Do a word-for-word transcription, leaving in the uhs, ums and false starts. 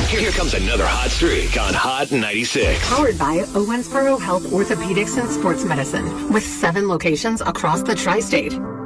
Here comes another hot streak on Hot ninety-six. Powered by Owensboro Health Orthopedics and Sports Medicine, with seven locations across the tri-state.